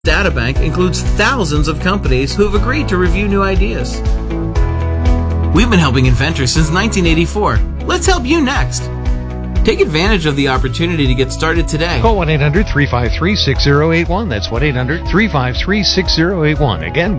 Databank includes thousands of companies who have agreed to review new ideas. We've been helping inventors since 1984. Let's help you next. Take advantage of the opportunity to get started today. Call 1-800-353-6081. That's 1-800-353-6081. Again,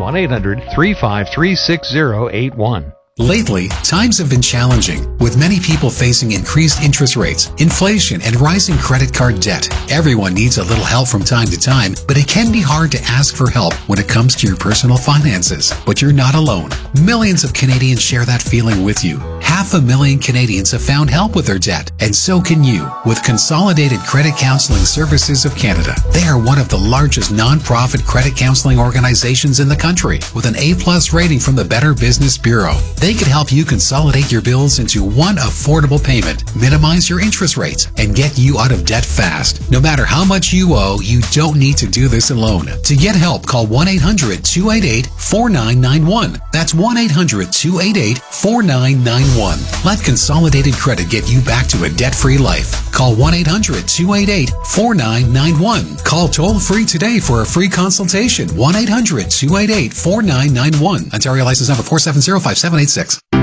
1-800-353-6081. Lately, times have been challenging, with many people facing increased interest rates, inflation, and rising credit card debt. Everyone needs a little help from time to time, but it can be hard to ask for help when it comes to your personal finances. But you're not alone. Millions of Canadians share that feeling with you. 500,000 Canadians have found help with their debt, and so can you, with Consolidated Credit Counseling Services of Canada. They are one of the largest non-profit credit counseling organizations in the country, with an A+ rating from the Better Business Bureau. They could help you consolidate your bills into one affordable payment, minimize your interest rates, and get you out of debt fast. No matter how much you owe, you don't need to do this alone. To get help, call 1-800-288-4991. That's 1-800-288-4991. Let Consolidated Credit get you back to a debt-free life. Call 1-800-288-4991. Call toll-free today for a free consultation. 1-800-288-4991. Ontario license number 4705786.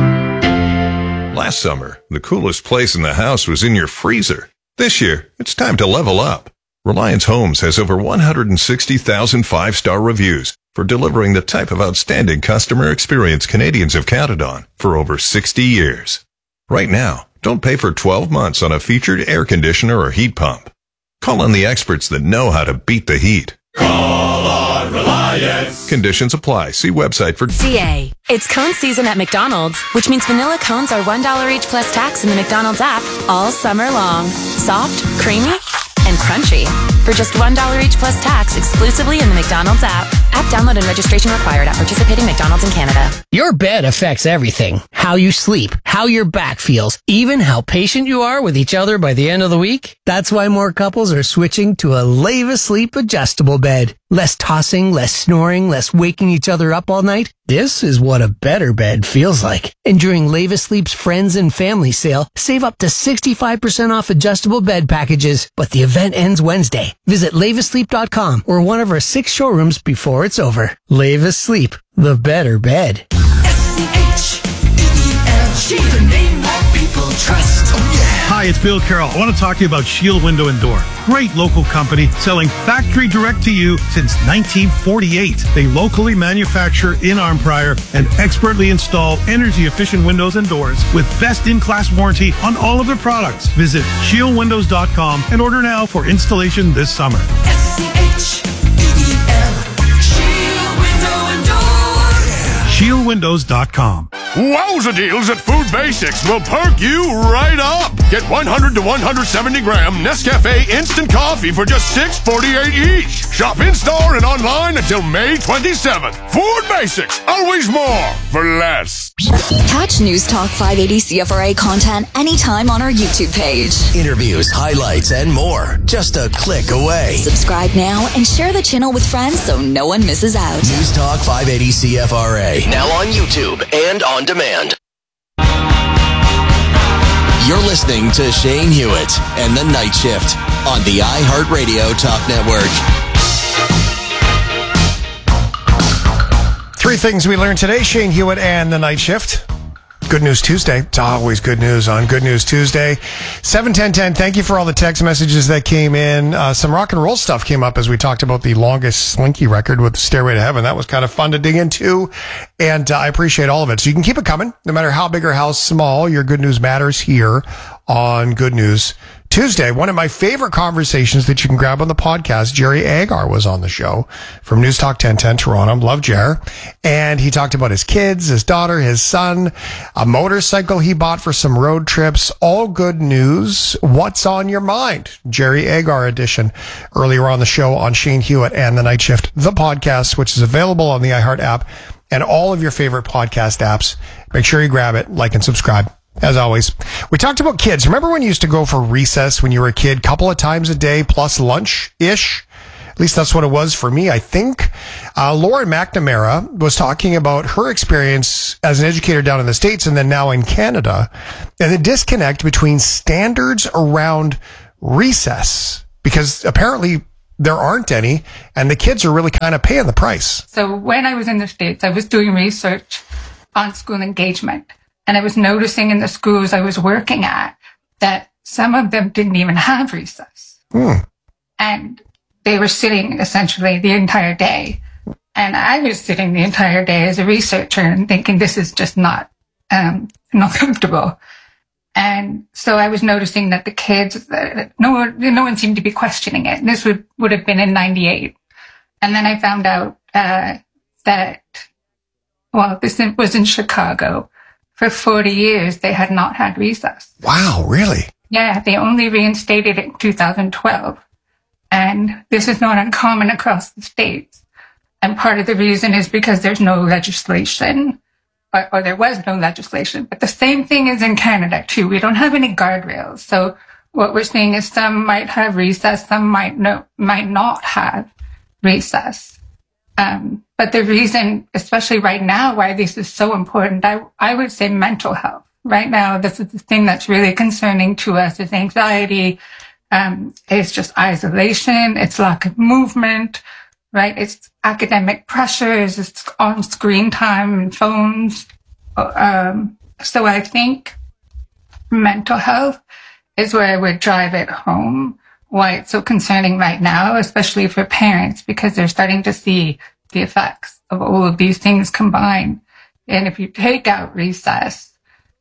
Last summer, the coolest place in the house was in your freezer. This year, it's time to level up. Reliance Homes has over 160,000 five-star reviews for delivering the type of outstanding customer experience Canadians have counted on for over 60 years. Right now, don't pay for 12 months on a featured air conditioner or heat pump. Call on the experts that know how to beat the heat. Call on Reliance. Conditions apply. See website for CA. It's cone season at McDonald's, which means vanilla cones are $1 each plus tax in the McDonald's app all summer long. Soft, creamy, and crunchy. For just $1 each plus tax exclusively in the McDonald's app. App download and registration required at participating McDonald's in Canada. Your bed affects everything. How you sleep, how your back feels, even how patient you are with each other by the end of the week. That's why more couples are switching to a Leva Sleep adjustable bed. Less tossing, less snoring, less waking each other up all night. This is what a better bed feels like. And during Leva Sleep's Friends and Family Sale, save up to 65% off adjustable bed packages. But the event ends Wednesday. Visit levasleep.com or one of our 6 showrooms before it's over. Leva Sleep, the better bed. S-C-H-E-E-L, the name that people trust. Oh, yeah. Hi, it's Bill Carroll. I want to talk to you about Shield Window and Door. Great local company selling factory direct to you since 1948. They locally manufacture in Arnprior and expertly install energy-efficient windows and doors with best-in-class warranty on all of their products. Visit shieldwindows.com and order now for installation this summer. S-C-H-E-E-L, Shield Window and Door. shieldwindows.com. Wowza deals at Food Basics will perk you right up. Get 100 to 170 gram Nescafe instant coffee for just $6.48 each. Shop in-store and online until May 27th. Food Basics, always more for less. Catch News Talk 580 CFRA content anytime on our YouTube page. Interviews, highlights, and more. Just a click away. Subscribe now and share the channel with friends so no one misses out. News Talk 580 CFRA. Now on YouTube and on demand. You're listening to Shane Hewitt and The Night Shift on the iHeartRadio Talk Network. 3 things we learned today, Shane Hewitt and The Night Shift. Good News Tuesday. It's always good news on Good News Tuesday. 71010, thank you for all the text messages that came in. Some rock and roll stuff came up as we talked about the longest Slinky record with Stairway to Heaven. That was kind of fun to dig into, and I appreciate all of it. So you can keep it coming, no matter how big or how small. Your good news matters here on Good News Tuesday. One of my favorite conversations that you can grab on the podcast, Jerry Agar was on the show from News Talk 1010 Toronto. Love Jer. And he talked about his kids, his daughter, his son, a motorcycle he bought for some road trips. All good news. What's on your mind? Jerry Agar edition earlier on the show on Shane Hewitt and The Night Shift, the podcast, which is available on the iHeart app and all of your favorite podcast apps. Make sure you grab it, like and subscribe. As always, we talked about kids. Remember when you used to go for recess when you were a kid, couple of times a day plus lunch-ish? At least that's what it was for me, I think. Lauren McNamara was talking about her experience as an educator down in the States and then now in Canada, and the disconnect between standards around recess. Because apparently there aren't any, and the kids are really kind of paying the price. So when I was in the States, I was doing research on school engagement, and I was noticing in the schools I was working at that some of them didn't even have recess. And they were sitting essentially the entire day. And I was sitting the entire day as a researcher and thinking this is just not comfortable. And so I was noticing that the kids, no one seemed to be questioning it. And this would have been in 98. And then I found out that, well, this was in Chicago. For 40 years, they had not had recess. Wow, really? Yeah, they only reinstated it in 2012. And this is not uncommon across the states. And part of the reason is because there's no legislation, or there was no legislation. But the same thing is in Canada, too. We don't have any guardrails. So what we're seeing is some might have recess, some might not have recess. But the reason, especially right now, why this is so important, I would say mental health. Right now, this is the thing that's really concerning to us is anxiety. It's just isolation. It's lack of movement, right? It's academic pressures. It's on screen time and phones. So I think mental health is where I would drive it home, why it's so concerning right now, especially for parents, because they're starting to see the effects of all of these things combined. And if you take out recess,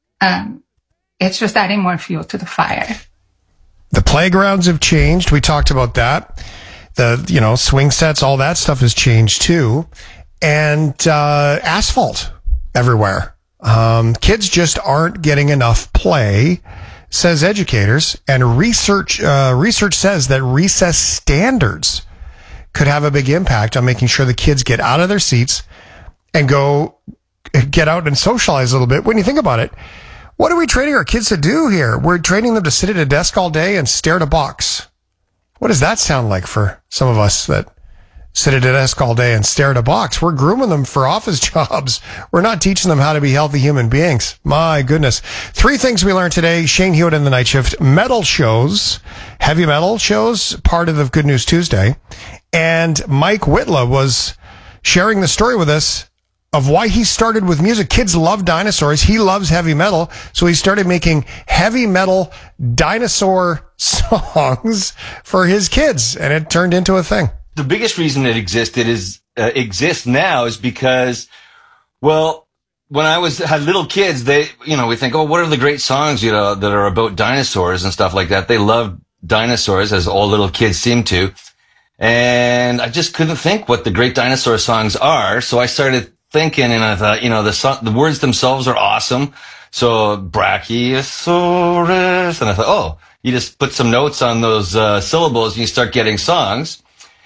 it's just adding more fuel to the fire. The playgrounds have changed. We talked about that. The, swing sets, all that stuff has changed too. And asphalt everywhere. Kids just aren't getting enough play, says educators. And research says that recess standards could have a big impact on making sure the kids get out of their seats and get out and socialize a little bit. When you think about it, what are we training our kids to do here? We're training them to sit at a desk all day and stare at a box. What does that sound like for some of us that sit at a desk all day and stare at a box? We're grooming them for office jobs. We're not teaching them how to be healthy human beings. My goodness. 3 things we learned today. Shane Hewitt in the Night Shift. Metal shows, heavy metal shows, part of the Good News Tuesday. And Mike Whitla was sharing the story with us of why he started with music. Kids love dinosaurs. He loves heavy metal. So he started making heavy metal dinosaur songs for his kids. And it turned into a thing. The biggest reason it exists now is because, well, when I had little kids, we think, oh, what are the great songs, that are about dinosaurs and stuff like that. They love dinosaurs, as all little kids seem to. And I just couldn't think what the great dinosaur songs are. So I started thinking, and I thought, the words themselves are awesome. So Brachiosaurus, and I thought, oh, you just put some notes on those syllables and you start getting songs.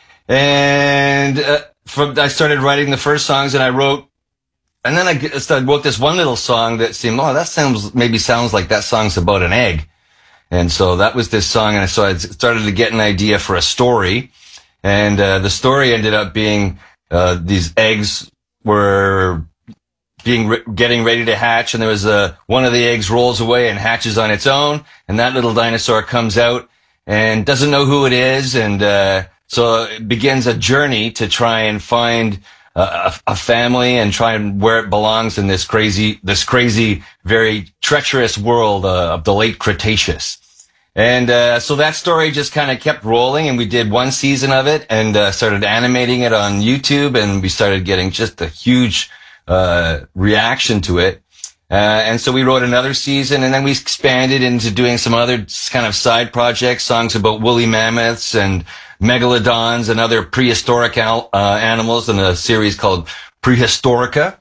And I started writing the first songs, and I wrote this one little song that seemed, that sounds like that song's about an egg. And so that was this song, and so I started to get an idea for a story. And the story ended up being these eggs were getting ready to hatch, and there was one of the eggs rolls away and hatches on its own, and that little dinosaur comes out and doesn't know who it is, and so it begins a journey to try and find a family and try and where it belongs in this crazy, very treacherous world of the late Cretaceous. And so that story just kind of kept rolling, and we did one season of it and started animating it on YouTube, and we started getting just a huge reaction to it. And so we wrote another season, and then we expanded into doing some other kind of side projects, songs about woolly mammoths and megalodons and other prehistoric animals in a series called Prehistorica.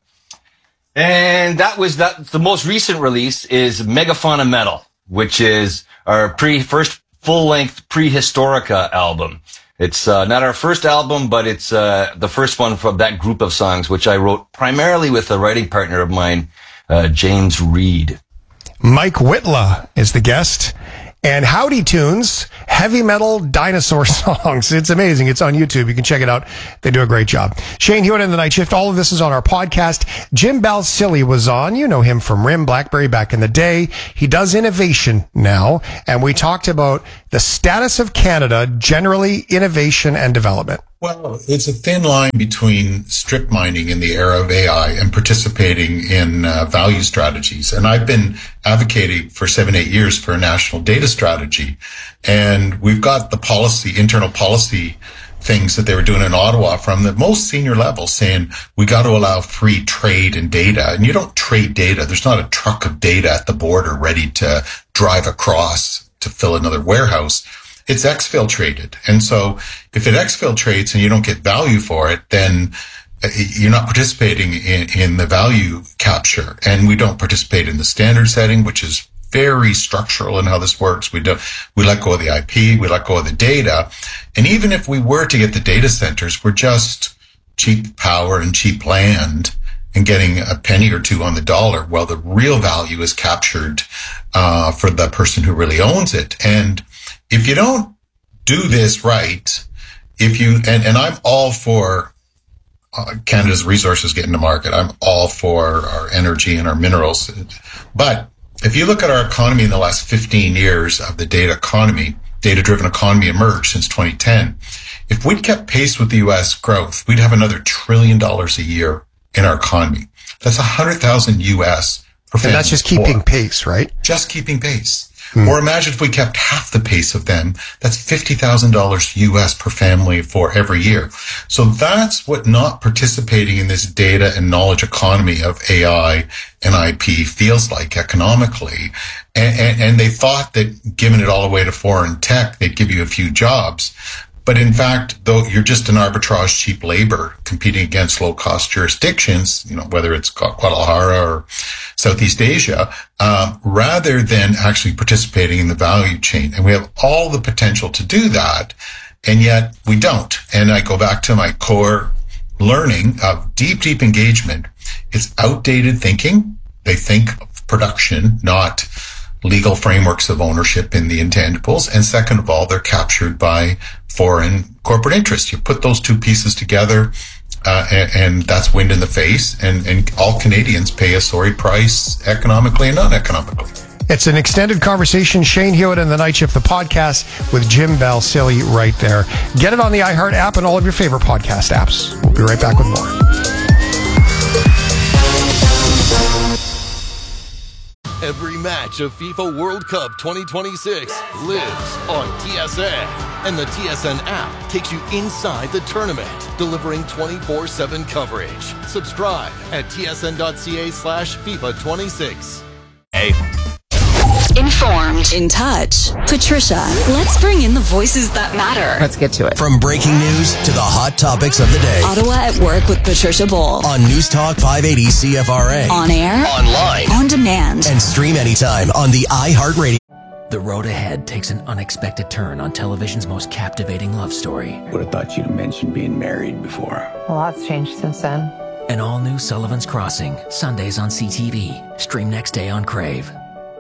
And the most recent release is Megafauna Metal, which is our first full-length Prehistorica album. It's not our first album, but it's the first one from that group of songs, which I wrote primarily with a writing partner of mine, James Reed. Mike Whitla is the guest. and Howdy Tunes, heavy metal dinosaur songs. It's amazing. It's on YouTube. You can check it out. They do a great job. Shane Hewitt and the Night Shift. All of this is on our podcast. Jim Balsillie was on. You know him from Rim Blackberry back in the day. He does innovation now. And we talked about the status of Canada, generally innovation and development. Well, it's a thin line between strip mining in the era of AI and participating in value strategies. And I've been advocating for 7-8 years for a national data strategy. And we've got the policy, internal policy things that they were doing in Ottawa from the most senior level saying we got to allow free trade in data. And you don't trade data. There's not a truck of data at the border ready to drive across to fill another warehouse. It's exfiltrated. And so if it exfiltrates and you don't get value for it, then you're not participating in the value capture. And we don't participate in the standard setting, which is very structural in how this works. We let go of the IP, we let go of the data. And even if we were to get the data centers, we're just cheap power and cheap land and getting a penny or two on the dollar, while the real value is captured for the person who really owns it. And if you don't do this right, and I'm all for Canada's resources getting to market. I'm all for our energy and our minerals. But if you look at our economy in the last 15 years of the data-driven economy emerged since 2010, if we'd kept pace with the U.S. growth, we'd have another $1 trillion a year in our economy. That's $100,000 US per family. And that's just keeping pace, right? Just keeping pace. Or imagine if we kept half the pace of them. That's $50,000 US per family for every year. So that's what not participating in this data and knowledge economy of AI and IP feels like economically. And they thought that giving it all away to foreign tech, they'd give you a few jobs. But in fact, though, you're just an arbitrage cheap labor competing against low-cost jurisdictions, whether it's Guadalajara or Southeast Asia, rather than actually participating in the value chain. And we have all the potential to do that, and yet we don't. And I go back to my core learning of deep engagement. It's outdated thinking. They think of production, not legal frameworks of ownership in the intangibles. And second of all, they're captured by foreign corporate interests. You put those two pieces together, and that's wind in the face, and all Canadians pay a sorry price economically and non-economically. It's an extended conversation. Shane Hewitt and the Night Shift, the podcast with Jim Balsillie right there. Get it on the iHeart app and all of your favorite podcast apps. We'll be right back with more. Every match of FIFA World Cup 2026 lives on TSN. And the TSN app takes you inside the tournament, delivering 24/7 coverage. Subscribe at tsn.ca/FIFA26. Hey. Informed. In touch. Patricia, let's bring in the voices that matter. Let's get to it. From breaking news to the hot topics of the day. Ottawa at Work with Patricia Bowl. On News Talk 580 CFRA. On air. Online. On demand. And stream anytime on the iHeart Radio. The road ahead takes an unexpected turn on television's most captivating love story. Would have thought you'd have mentioned being married before. A lot's changed since then. An all-new Sullivan's Crossing, Sundays on CTV. Stream next day on Crave.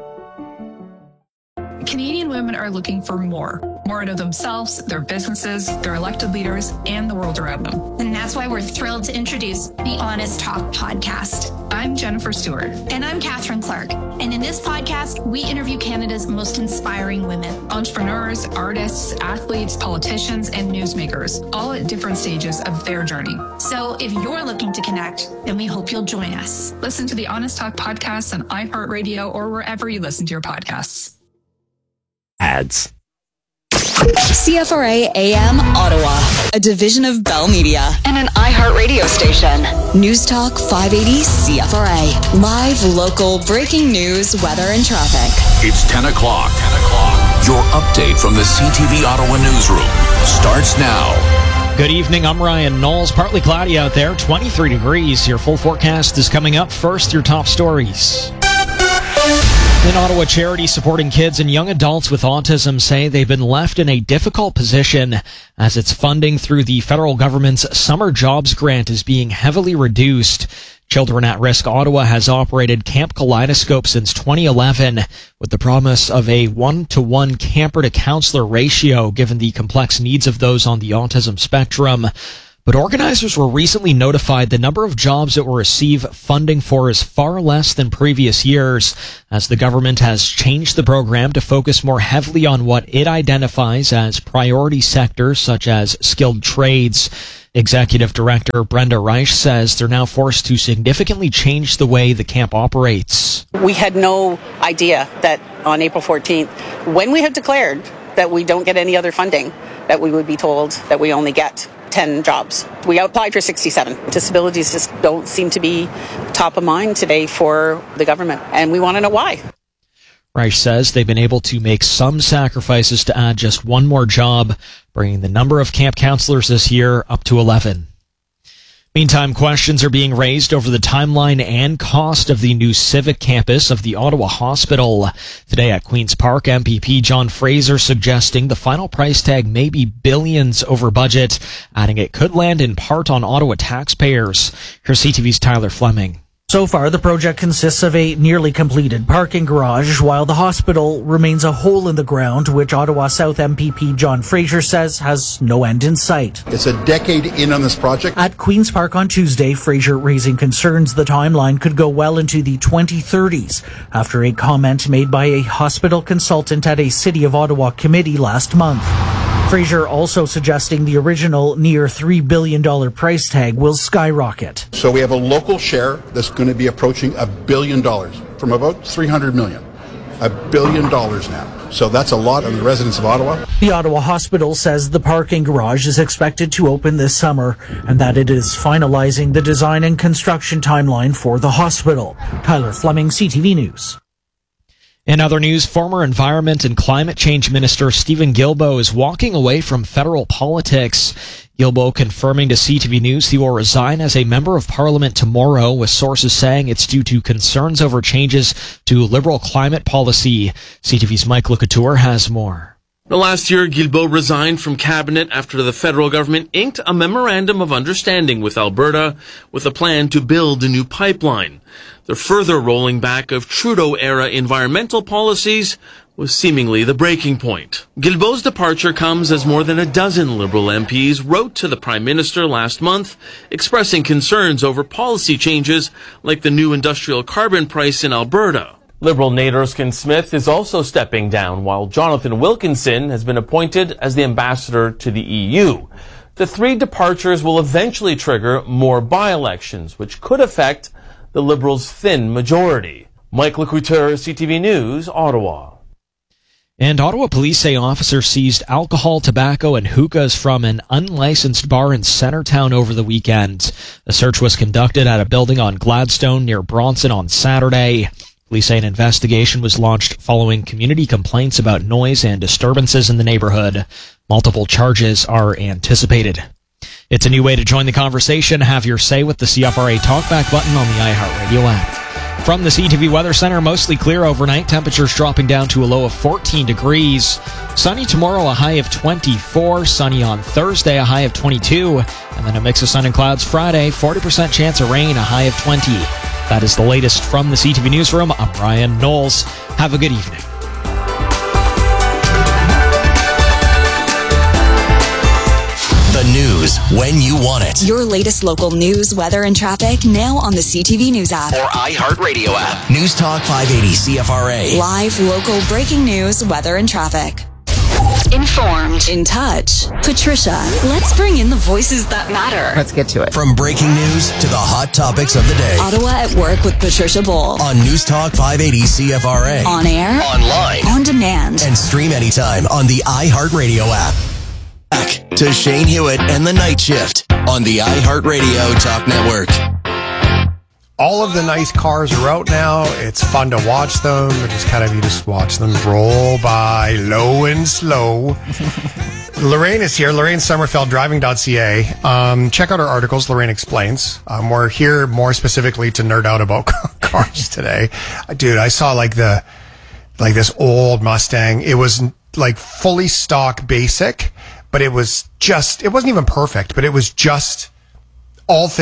Canadian women are looking for more out of themselves, their businesses, their elected leaders, and the world around them. And that's why we're thrilled to introduce the Honest Talk podcast. I'm Jennifer Stewart. And I'm Catherine Clark. And in this podcast, we interview Canada's most inspiring women. Entrepreneurs, artists, athletes, politicians, and newsmakers, all at different stages of their journey. So if you're looking to connect, then we hope you'll join us. Listen to the Honest Talk podcast on iHeartRadio or wherever you listen to your podcasts. Ads. CFRA AM Ottawa, a division of Bell Media and an iHeart radio station. News Talk 580 CFRA. Live, local, breaking news, weather, and traffic. It's 10 o'clock. Your update from the CTV Ottawa newsroom starts now. Good evening, I'm Ryan Knowles. Partly cloudy out there, 23 degrees. Your full forecast is coming up. First, your top stories. In Ottawa, charities supporting kids and young adults with autism say they've been left in a difficult position as its funding through the federal government's Summer Jobs Grant is being heavily reduced. Children at Risk Ottawa has operated Camp Kaleidoscope since 2011 with the promise of a 1-to-1 camper-to-counselor ratio given the complex needs of those on the autism spectrum. But organizers were recently notified the number of jobs it will receive funding for is far less than previous years, as the government has changed the program to focus more heavily on what it identifies as priority sectors such as skilled trades. Executive Director Brenda Reich says they're now forced to significantly change the way the camp operates. We had no idea that on April 14th, when we had declared that we don't get any other funding, that we would be told that we only get 10 jobs. We applied for 67. Disabilities just don't seem to be top of mind today for the government, and we want to know why. Reich says they've been able to make some sacrifices to add just one more job, bringing the number of camp counselors this year up to 11. Meantime, questions are being raised over the timeline and cost of the new civic campus of the Ottawa Hospital. Today at Queen's Park, MPP John Fraser suggesting the final price tag may be billions over budget, adding it could land in part on Ottawa taxpayers. Here's CTV's Tyler Fleming. So far, the project consists of a nearly completed parking garage, while the hospital remains a hole in the ground, which Ottawa South MPP John Fraser says has no end in sight. It's a decade in on this project. At Queen's Park on Tuesday, Fraser raising concerns the timeline could go well into the 2030s, after a comment made by a hospital consultant at a City of Ottawa committee last month. Fraser also suggesting the original near $3 billion price tag will skyrocket. So we have a local share that's going to be approaching $1 billion from about $300 million. $1 billion now. So that's a lot on the residents of Ottawa. The Ottawa Hospital says the parking garage is expected to open this summer and that it is finalizing the design and construction timeline for the hospital. Tyler Fleming, CTV News. In other news, former Environment and Climate Change Minister Stephen Guilbeault is walking away from federal politics. Guilbeault confirming to CTV News he will resign as a member of Parliament tomorrow, with sources saying it's due to concerns over changes to Liberal climate policy. CTV's Mike Lecouture has more. Last year, Guilbeault resigned from cabinet after the federal government inked a memorandum of understanding with Alberta with a plan to build a new pipeline. The further rolling back of Trudeau-era environmental policies was seemingly the breaking point. Guilbeault's departure comes as more than a dozen Liberal MPs wrote to the Prime Minister last month expressing concerns over policy changes like the new industrial carbon price in Alberta. Liberal Nate Erskine-Smith is also stepping down, while Jonathan Wilkinson has been appointed as the ambassador to the EU. The three departures will eventually trigger more by-elections, which could affect the Liberals' thin majority. Mike Lecouture, CTV News, Ottawa. And Ottawa police say officers seized alcohol, tobacco, and hookahs from an unlicensed bar in Centertown over the weekend. The search was conducted at a building on Gladstone near Bronson on Saturday. Police say an investigation was launched following community complaints about noise and disturbances in the neighborhood. Multiple charges are anticipated. It's a new way to join the conversation. Have your say with the CFRA Talkback button on the iHeartRadio app. From the CTV Weather Center, mostly clear overnight. Temperatures dropping down to a low of 14 degrees. Sunny tomorrow, a high of 24. Sunny on Thursday, a high of 22. And then a mix of sun and clouds Friday. 40% chance of rain, a high of 20. That is the latest from the CTV Newsroom. I'm Ryan Knowles. Have a good evening. The news when you want it. Your latest local news, weather, and traffic now on the CTV News app. Or iHeartRadio app. News Talk 580 CFRA. Live, local, breaking news, weather, and traffic. Informed. In touch. Patricia, let's bring in the voices that matter. Let's get to it. From breaking news to the hot topics of the day. Ottawa at Work with Patricia Bull. On News Talk 580 CFRA. On air. Online. On demand. And stream anytime on the iHeartRadio app. Back to Shane Hewitt and the Night Shift on the iHeartRadio Talk Network. All of the nice cars are out now. It's fun to watch them. You just watch them roll by low and slow. Lorraine is here. Lorraine Sommerfeld, driving.ca. Check out our articles. Lorraine explains. We're here more specifically to nerd out about cars today. Dude, I saw this old Mustang. It was like fully stock basic, but it wasn't even perfect, but it was just all things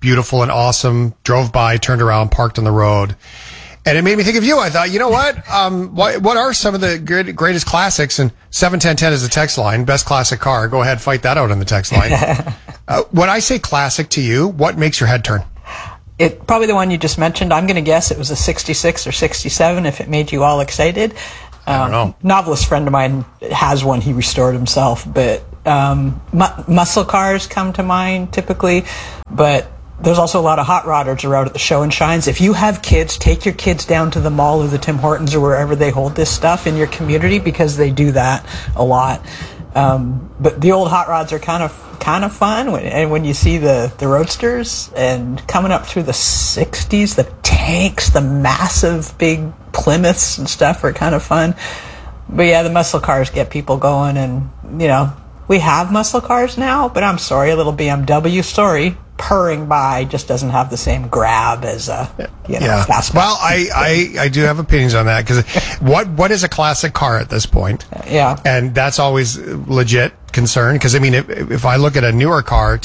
beautiful and awesome. Drove by, turned around, parked on the road. And it made me think of you. I thought, you know what? What are some of the greatest classics? And 71010 is the text line. Best classic car. Go ahead, fight that out on the text line. When I say classic to you, what makes your head turn? It probably the one you just mentioned. I'm going to guess it was a 66 or 67 if it made you all excited. I don't know. Novelist friend of mine has one. He restored himself. But muscle cars come to mind typically. But there's also a lot of hot rodders around at the show and shines. If you have kids, take your kids down to the mall or the Tim Hortons or wherever they hold this stuff in your community, because they do that a lot. But the old hot rods are kind of fun. When you see the roadsters and coming up through the 60s, the tanks, the massive big Plymouths and stuff are kind of fun. But yeah, the muscle cars get people going, and you know, we have muscle cars now, but I'm sorry, a little BMW, sorry, purring by just doesn't have the same grab as fast. Well, I do have opinions on that, because what is a classic car at this point? Yeah, and that's always legit concern, because I mean, if I look at a newer car,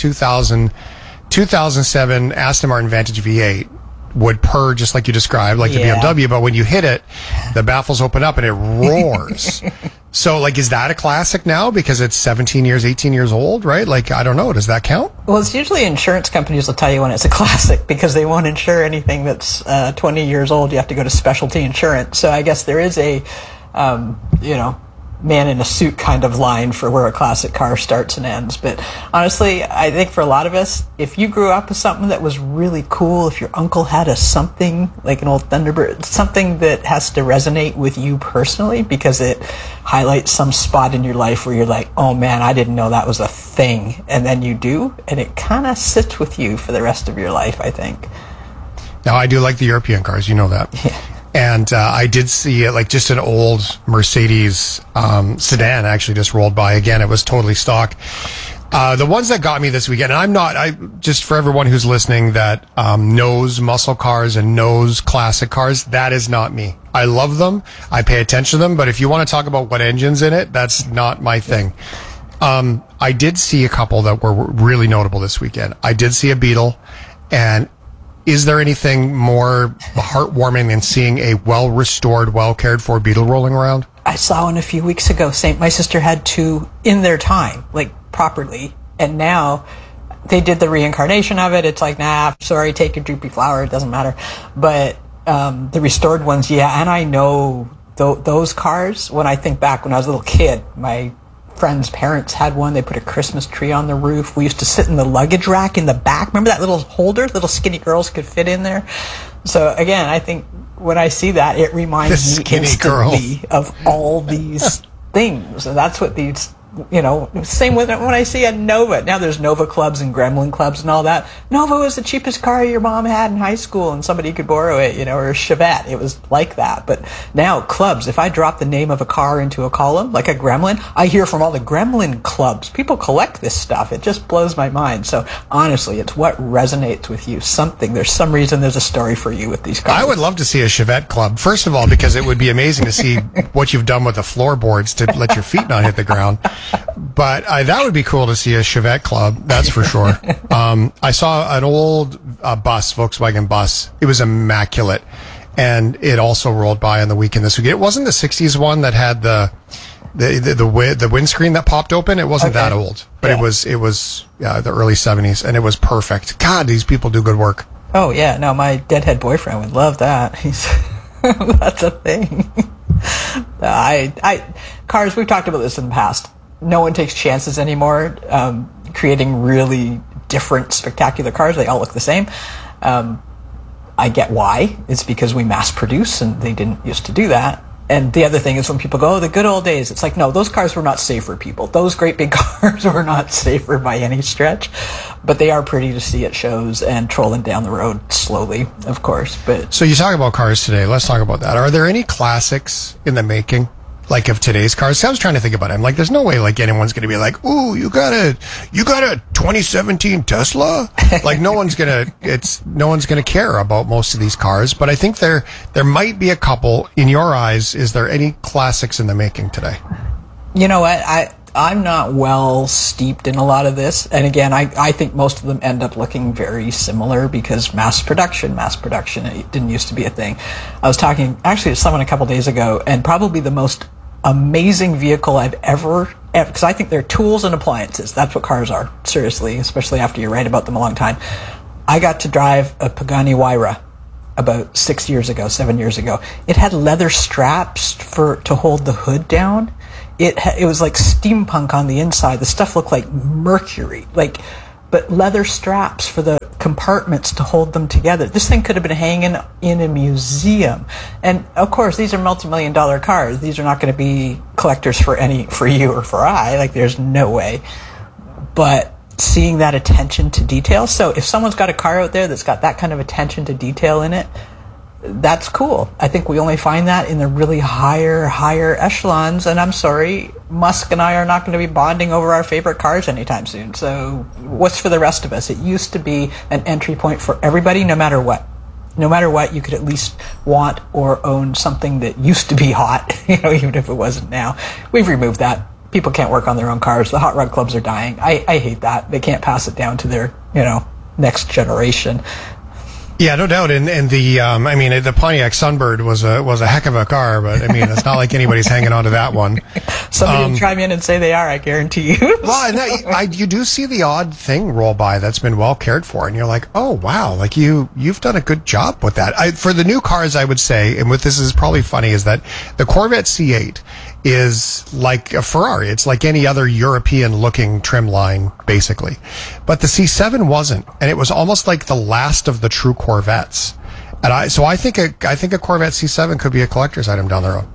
2007 Aston Martin Vantage V8 would purr just like you described, like the BMW, but when you hit it, the baffles open up and it roars. So, like, is that a classic now because it's 17 years, 18 years old, right? Like, I don't know. Does that count? Well, it's usually insurance companies will tell you when it's a classic, because they won't insure anything that's 20 years old. You have to go to specialty insurance. So I guess there is a, man in a suit kind of line for where a classic car starts and ends. But honestly, I think for a lot of us, if you grew up with something that was really cool, if your uncle had something like an old Thunderbird, something that has to resonate with you personally because it highlights some spot in your life where you're like, oh man, I didn't know that was a thing. And then you do, and it kind of sits with you for the rest of your life, I think. Now, I do like the European cars, you know that. Yeah. And I did see it, like just an old Mercedes sedan actually just rolled by. Again, it was totally stock. The ones that got me this weekend, and just for everyone who's listening that knows muscle cars and knows classic cars, that is not me. I love them. I pay attention to them. But if you want to talk about what engine's in it, that's not my thing. I did see a couple that were really notable this weekend. I did see a Beetle, and is there anything more heartwarming than seeing a well-restored, well-cared-for Beetle rolling around? I saw one a few weeks ago. My sister had two in their time, like properly, and now they did the reincarnation of it. It's like, nah, sorry, take your droopy flower, it doesn't matter. But the restored ones, yeah, and I know those cars, when I think back when I was a little kid, my friend's parents had one. They put a Christmas tree on the roof. We used to sit in the luggage rack in the back. Remember that little holder? Little skinny girls could fit in there. So again, I think when I see that, it reminds me instantly of all these things. And that's what these, same with when I see a Nova. Now there's Nova clubs and Gremlin clubs and all that. Nova was the cheapest car your mom had in high school, and somebody could borrow it, or a Chevette. It was like that. But now clubs, if I drop the name of a car into a column, like a Gremlin, I hear from all the Gremlin clubs. People collect this stuff. It just blows my mind. So honestly, it's what resonates with you. There's some reason there's a story for you with these cars. I would love to see a Chevette club. First of all, because it would be amazing to see what you've done with the floorboards to let your feet not hit the ground. But that would be cool to see a Chevette club, that's for sure. I saw an old bus, Volkswagen bus. It was immaculate, and it also rolled by on the weekend this week. It wasn't the 60s one that had the windscreen that popped open. It wasn't that old, but it was the early 70s, and it was perfect. God, these people do good work. Oh yeah, no, my deadhead boyfriend would love that. That's a thing. Cars, we've talked about this in the past. No one takes chances anymore creating really different, spectacular cars. They all look the same. I get why. It's because we mass produce, and they didn't used to do that. And the other thing is when people go, oh, the good old days, it's like, no, those cars were not safe for people. Those great big cars were not safer by any stretch. But they are pretty to see at shows and trolling down the road slowly, of course. But so you talk about cars today. Let's talk about that. Are there any classics in the making? Like of today's cars? I was trying to think about it. I'm like, there's no way like anyone's going to be like, ooh, you got a 2017 Tesla? Like no one's going to care about most of these cars. But I think there might be a couple. In your eyes, is there any classics in the making today? You know what? I'm not well steeped in a lot of this. And again, I think most of them end up looking very similar because mass production, it didn't used to be a thing. I was talking actually to someone a couple days ago, and probably the most amazing vehicle I've ever, because I think they're tools and appliances. That's what cars are, seriously, especially after you write about them a long time. I got to drive a Pagani Huayra about 7 years ago. It had leather straps to hold the hood down. It was like steampunk on the inside. The stuff looked like mercury, but leather straps for the compartments to hold them together. This thing could have been hanging in a museum. And of course, these are multi-million-dollar cars. These are not going to be collectors for you or for I. There's no way. But seeing that attention to detail. So if someone's got a car out there that's got that kind of attention to detail in it, that's cool. I think we only find that in the really higher echelons. And I'm sorry, Musk and I are not going to be bonding over our favorite cars anytime soon. So what's for the rest of us? It used to be an entry point for everybody, no matter what. No matter what, you could at least want or own something that used to be hot, even if it wasn't now. We've removed that. People can't work on their own cars. The hot rod clubs are dying. I hate that. They can't pass it down to their, next generation. Yeah, no doubt. And the Pontiac Sunbird was a heck of a car, but it's not like anybody's hanging on to that one. Somebody will chime in and say they are, I guarantee you. Well, and you do see the odd thing roll by that's been well cared for, and you're like, oh wow, you've done a good job with that. For the new cars, I would say, and what this is probably funny is that the Corvette C8 is like a Ferrari. It's like any other European-looking trim line, basically. But the C7 wasn't, and it was almost like the last of the true Corvettes. And I think a Corvette C7 could be a collector's item down the road.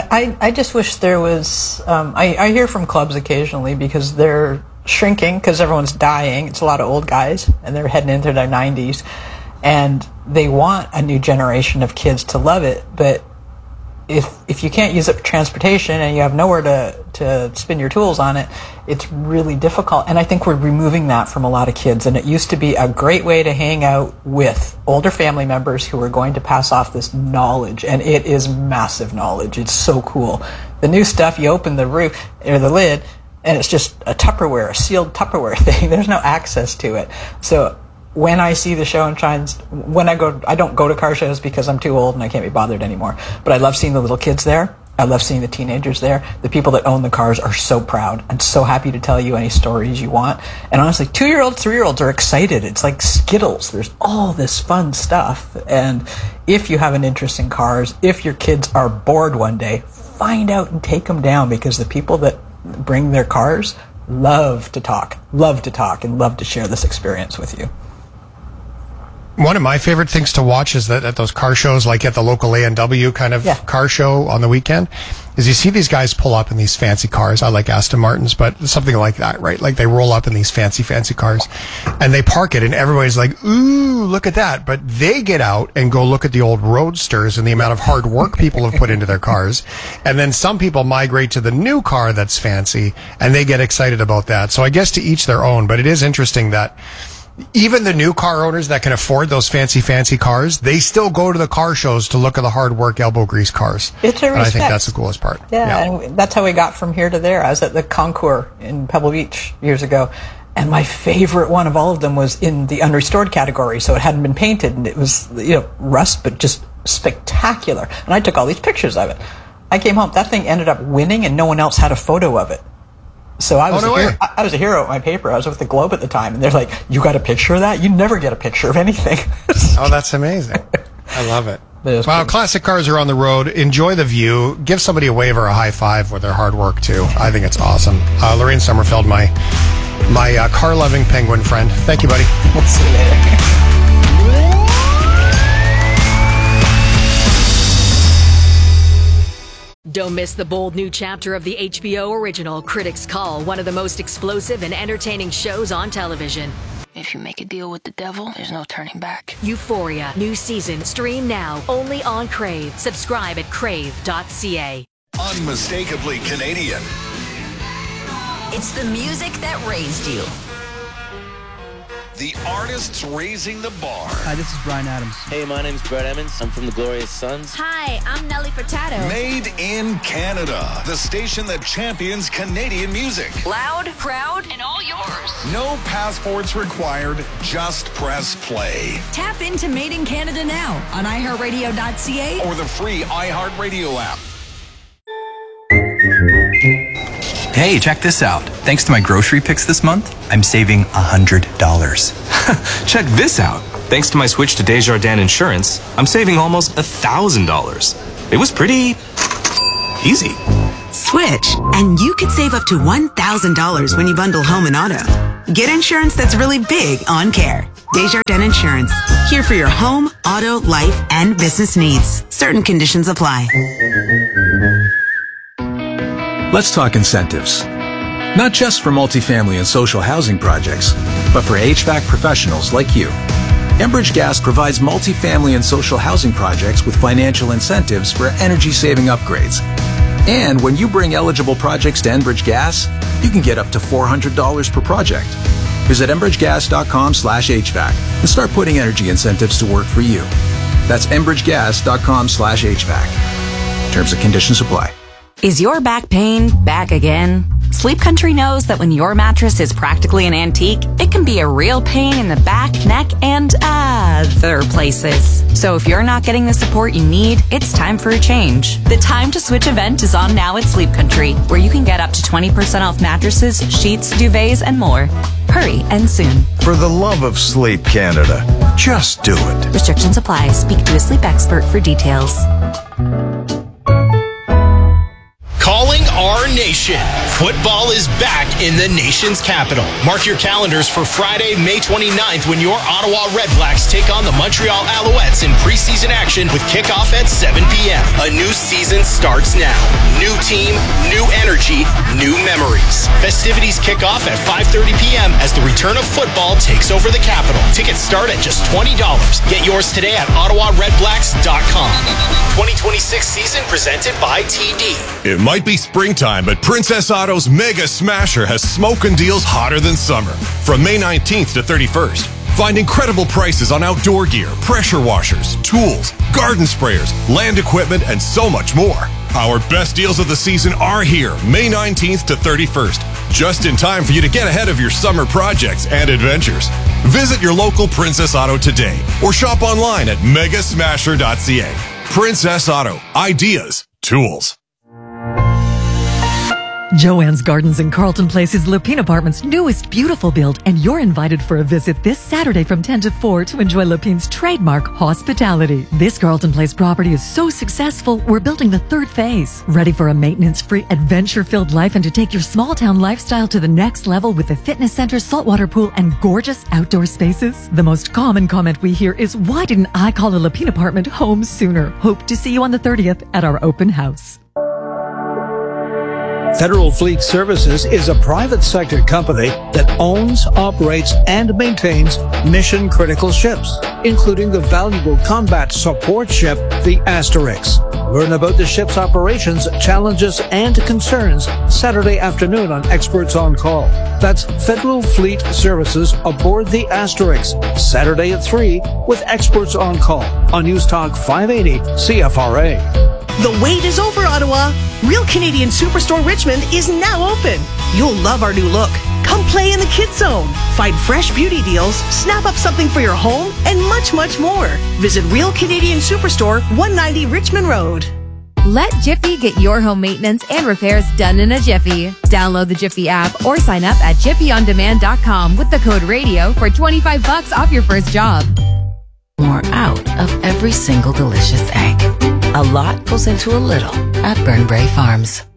I just wish there was. I hear from clubs occasionally because they're shrinking because everyone's dying. It's a lot of old guys, and they're heading into their 90s, and they want a new generation of kids to love it, but if you can't use it for transportation and you have nowhere to spin your tools on it, it's really difficult. And I think we're removing that from a lot of kids. And it used to be a great way to hang out with older family members who are going to pass off this knowledge. And it is massive knowledge. It's so cool. The new stuff, you open the roof or the lid, and it's just a sealed Tupperware thing. There's no access to it. So when I see the show and shines, I don't go to car shows because I'm too old and I can't be bothered anymore. But I love seeing the little kids there. I love seeing the teenagers there. The people that own the cars are so proud and so happy to tell you any stories you want. And honestly, 2-year-olds, 3-year-olds are excited. It's like Skittles. There's all this fun stuff. And if you have an interest in cars, if your kids are bored one day, find out and take them down, because the people that bring their cars love to talk, and love to share this experience with you. One of my favorite things to watch is that at those car shows, like at the local A&W kind of car show on the weekend, is you see these guys pull up in these fancy cars. I like Aston Martins, but something like that, right? Like they roll up in these fancy cars and they park it and everybody's like, ooh, look at that. But they get out and go look at the old Roadsters and the amount of hard work people have put into their cars. And then some people migrate to the new car that's fancy and they get excited about that. So I guess to each their own, but it is interesting that even the new car owners that can afford those fancy cars, they still go to the car shows to look at the hard work, elbow grease cars. It's a respect. And I think that's the coolest part. Yeah, and that's how we got from here to there. I was at the Concours in Pebble Beach years ago, and my favorite one of all of them was in the unrestored category, so it hadn't been painted, and it was rust, but just spectacular. And I took all these pictures of it. I came home, that thing ended up winning, and no one else had a photo of it. So I was a hero at my paper. I was with the Globe at the time, and they're like, "You got a picture of that? You never get a picture of anything." Oh, that's amazing! I love it. Wow, classic cars are on the road. Enjoy the view. Give somebody a wave or a high five with their hard work too. I think it's awesome. Lorraine Sommerfeld, my car-loving penguin friend. Thank you, buddy. We'll see you later. Don't miss the bold new chapter of the HBO original Critics Call, one of the most explosive and entertaining shows on television. If you make a deal with the devil, there's no turning back. Euphoria, new season, stream now, only on Crave. Subscribe at crave.ca. Unmistakably Canadian. It's the music that raised you. The artists raising the bar. Hi, this is Bryan Adams. Hey, my name's Brett Emmons. I'm from the Glorious Sons. Hi, I'm Nelly Furtado. Made in Canada. The station that champions Canadian music. Loud, proud, and all yours. No passports required. Just press play. Tap into Made in Canada now on iHeartRadio.ca or the free iHeartRadio app. Hey, check this out. Thanks to my grocery picks this month, I'm saving $100. Check this out. Thanks to my switch to Desjardins Insurance, I'm saving almost $1,000. It was pretty easy. Switch, and you could save up to $1,000 when you bundle home and auto. Get insurance that's really big on care. Desjardins Insurance, here for your home, auto, life, and business needs. Certain conditions apply. Let's talk incentives. Not just for multifamily and social housing projects, but for HVAC professionals like you. Enbridge Gas provides multifamily and social housing projects with financial incentives for energy-saving upgrades. And when you bring eligible projects to Enbridge Gas, you can get up to $400 per project. Visit enbridgegas.com/HVAC and start putting energy incentives to work for you. That's enbridgegas.com/HVAC. Terms and conditions apply. Is your back pain back again? Sleep Country knows that when your mattress is practically an antique, it can be a real pain in the back, neck, and other places. So if you're not getting the support you need, it's time for a change. The Time to Switch event is on now at Sleep Country, where you can get up to 20% off mattresses, sheets, duvets, and more. Hurry and soon. For the love of Sleep Canada, just do it. Restrictions apply. Speak to a sleep expert for details. Calling our nation. Football is back in the nation's capital. Mark your calendars for Friday, May 29th, when your Ottawa Redblacks take on the Montreal Alouettes in preseason action with kickoff at 7 p.m. A new season starts now. New team, new energy, new memories. Festivities kick off at 5:30 p.m. as the return of football takes over the capital. Tickets start at just $20. Get yours today at OttawaRedblacks.com. 2026 season presented by TD. It might be springtime, but Princess Auto's Mega Smasher has smoking deals hotter than summer. From May 19th to 31st, find incredible prices on outdoor gear, pressure washers, tools, garden sprayers, land equipment, and so much more. Our best deals of the season are here, May 19th to 31st, just in time for you to get ahead of your summer projects and adventures. Visit your local Princess Auto today or shop online at megasmasher.ca. Princess Auto. Ideas. Tools. Joanne's Gardens in Carlton Place is Lepine Apartments' newest beautiful build, and you're invited for a visit this Saturday from 10 to 4 to enjoy Lepine's trademark hospitality. This Carlton Place property is so successful, we're building the third phase. Ready for a maintenance-free, adventure-filled life and to take your small-town lifestyle to the next level with a fitness center, saltwater pool, and gorgeous outdoor spaces? The most common comment we hear is, why didn't I call a Lepine apartment home sooner? Hope to see you on the 30th at our open house. Federal Fleet Services is a private sector company that owns, operates, and maintains mission-critical ships, including the valuable combat support ship, the Asterix. Learn about the ship's operations, challenges, and concerns Saturday afternoon on Experts on Call. That's Federal Fleet Services aboard the Asterix, Saturday at 3 with Experts on Call on News Talk 580 CFRA. The wait is over, Ottawa. Real Canadian Superstore Richmond is now open. You'll love our new look. Come play in the Kids Zone. Find fresh beauty deals, snap up something for your home, and much, much more. Visit Real Canadian Superstore, 190 Richmond Road. Let Jiffy get your home maintenance and repairs done in a jiffy. Download the Jiffy app or sign up at jiffyondemand.com with the code RADIO for $25 off your first job. More out of every single delicious egg. A lot goes into a little at Burnbrae Farms.